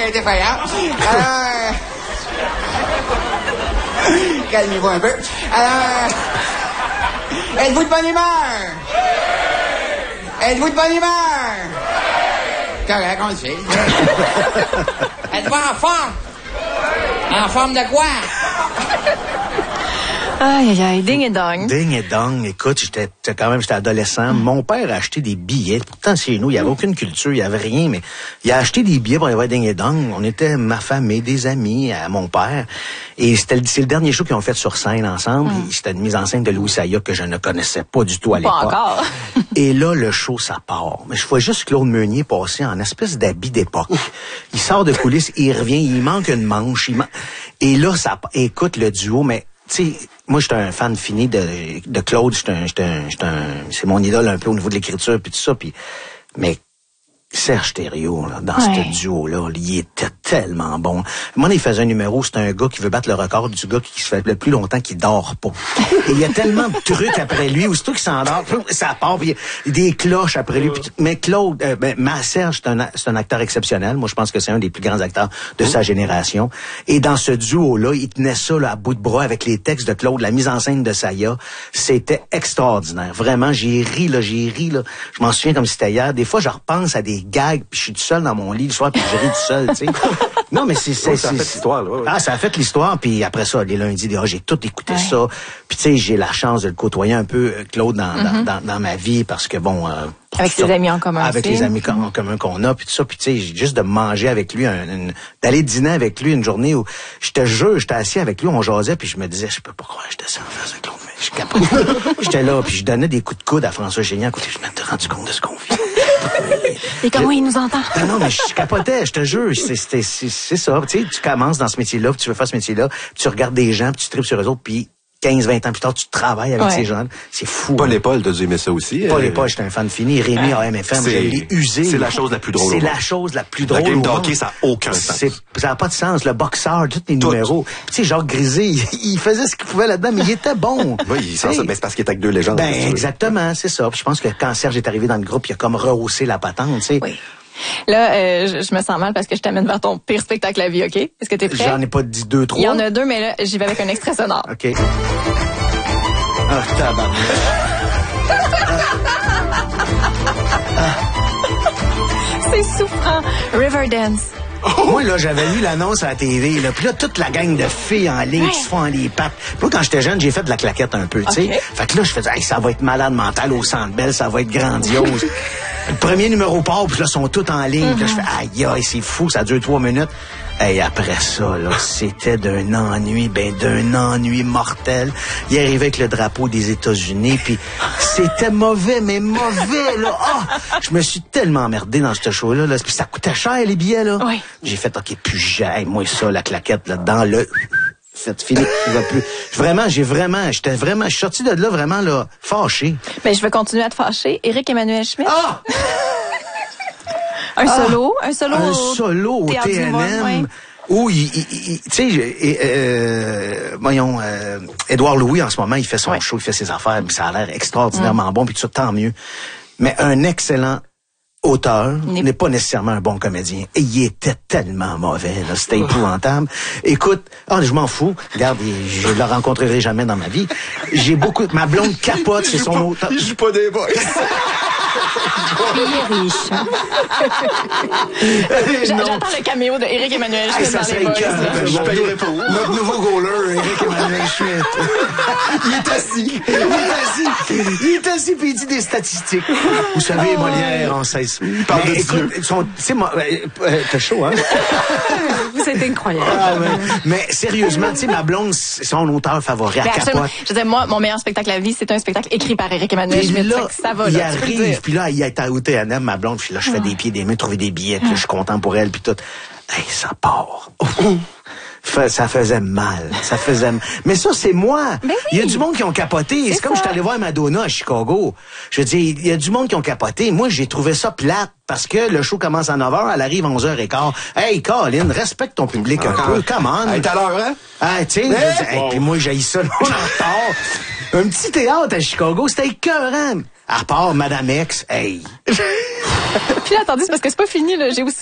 elle est effrayante. Alors... calmez-vous un peu. Alors... êtes-vous de bonne humeur? Êtes-vous de bonne humeur? Correct, on le sait. Êtes-vous en forme? En forme de quoi? Aïe, aïe, aïe, ding et dong. Ding et dong. Écoute, j'étais adolescent. Mon père a acheté des billets. Pourtant, chez nous, il n'y avait aucune culture, il n'y avait rien, mais il a acheté des billets pour aller voir Ding et dong. On était, ma famille, des amis, à mon père. Et c'est le dernier show qu'ils ont fait sur scène ensemble. C'était une mise en scène de Louis Saya que je ne connaissais pas du tout à l'époque. Pas encore. Et là, le show, ça part. Mais je vois juste Claude Meunier passer en espèce d'habit d'époque. Il sort de coulisses, il revient, il manque une manche. Et là, écoute le duo, mais tu sais, moi, j'étais un fan fini de Claude. C'est mon idole un peu au niveau de l'écriture puis tout ça. Mais Serge Thériault, là, dans ce duo-là, il était tellement bon. Moi, il faisait un numéro, c'est un gars qui veut battre le record du gars qui se fait le plus longtemps qu'il dort pas. Et il y a tellement de trucs après lui, aussitôt qu'il s'endort, ça part, puis il y a des cloches après lui. Mais Claude, Serge, c'est un acteur exceptionnel. Moi, je pense que c'est un des plus grands acteurs de sa génération. Et dans ce duo-là, il tenait ça là, à bout de bras avec les textes de Claude, la mise en scène de Saya. C'était extraordinaire. Vraiment, j'ai ri. Je m'en souviens comme si c'était hier. Des fois, je repense à des gags, puis je suis tout seul dans mon lit le soir, puis je ris tout seul, tu sais. Non, mais ça a fait l'histoire, là. Ouais. Ah, ça a fait l'histoire, puis après ça, les lundis, j'ai tout écouté ça. Puis tu sais, j'ai la chance de le côtoyer un peu, Claude, dans ma vie, parce que bon... avec tes amis en commun. Avec les amis en commun qu'on a, puis tout ça. Puis tu sais, juste de manger avec lui, d'aller dîner avec lui une journée où, je te jure, j'étais assis avec lui, on jasait, puis je me disais, je peux pas croire que j'étais assis en face de Claude, mais je capotais. J'étais là, puis je donnais des coups de coude à François Génian. Écoutez, je m'étais rendu compte de ce qu'on vit. Et comment il nous entend? Non, mais je capotais, je te jure, c'est ça. Tu sais, tu commences dans ce métier-là, puis tu veux faire ce métier-là, puis tu regardes des gens, puis tu tripes sur eux autres, puis 15-20 ans plus tard, tu travailles avec ces gens. C'est fou. Paul et Paul, t'as dû aimer ça aussi. Paul et Paul, j'étais un fan fini. Rémi à MFM, je l'ai usé. C'est la chose la plus drôle. C'est la chose la plus drôle. La game de hockey, ça n'a aucun sens. Ça n'a pas de sens. Le boxeur, tous les numéros. Tu sais, Jacques Grisé, il faisait ce qu'il pouvait là-dedans, mais il était bon. Oui, mais c'est parce qu'il était avec deux légendes. Exactement, c'est ça. Puis je pense que quand Serge est arrivé dans le groupe, il a comme rehaussé la patente, tu sais. Oui. Là, je me sens mal parce que je t'amène vers ton pire spectacle à vie, OK? Est-ce que t'es prêt? J'en ai pas dit 2, 3. Il y en a 2, mais là, j'y vais avec un extrait sonore. OK. Ah, tabarnak. C'est souffrant. Riverdance. Moi, là, j'avais lu l'annonce à la TV, là, puis là, toute la gang de filles en ligne qui se font les pattes. Puis moi, quand j'étais jeune, j'ai fait de la claquette un peu, tu sais. Fait que là, je faisais, hey, ça va être malade mental au Centre Bell, ça va être grandiose. Le premier numéro part, puis là, sont tous en ligne. Puis là, je fais, aïe, aïe, c'est fou, ça dure 3 minutes. Et après ça, là, c'était d'un ennui mortel. Il arrivait avec le drapeau des États-Unis, puis c'était mauvais, mais mauvais, là. Ah! Je me suis tellement emmerdé dans ce show-là, là. Puis ça coûtait cher, les billets, là. Oui. J'ai fait, OK, plus jamais, moi, ça, la claquette, là, dans le... Faites fini, il va plus. Je suis sorti de là vraiment, là, fâché. Mais je vais continuer à te fâcher. Éric-Emmanuel Schmitt. Ah! Un solo au TNM. Où tu sais, voyons, Édouard Louis, en ce moment, il fait son show, il fait ses affaires, puis ça a l'air extraordinairement bon, puis tout ça, tant mieux. Mais un excellent auteur n'est pas nécessairement un bon comédien. Et il était tellement mauvais, là, c'était épouvantable. Écoute, je m'en fous. Regarde, je le rencontrerai jamais dans ma vie. Ma blonde capote, c'est son auteur. Il joue pas des boys. Il est riche. J'attends le caméo de Éric-Emmanuel Schmitt dans les boys. Je paierai pour notre nouveau goaler, Éric-Emmanuel Schmitt. Il est assis, puis il dit des statistiques. Vous savez, Molière, on sait ça. Il parle de Dieu. T'as chaud, hein? C'est incroyable. Mais sérieusement, tu sais, ma blonde, c'est son auteur favori, à capote. Je veux dire, moi, mon meilleur spectacle à vie, c'est un spectacle écrit par Éric-Emmanuel Schmitt. Ça va, il là, arrive, puis là, il est au TNM, ma blonde, puis là, je fais des pieds, des mains, trouver des billets, puis là, je suis content pour elle, puis tout. Hey, ça part. Ça faisait mal. Mais ça, c'est moi. Ben oui. Il y a du monde qui ont capoté. C'est comme je suis allé voir Madonna à Chicago. Je veux dire, il y a du monde qui ont capoté. Moi, j'ai trouvé ça plate parce que le show commence à 9h, elle arrive à 11h15. Hey, Colin, respecte ton public un peu. Come on. Elle est à l'heure, hein? Ah, tu sais, puis moi, j'ai ça, on en retard. Un petit théâtre à Chicago, c'était écœurant. À part Madame X, hey. Puis là, attendez, c'est parce que c'est pas fini, là. J'ai aussi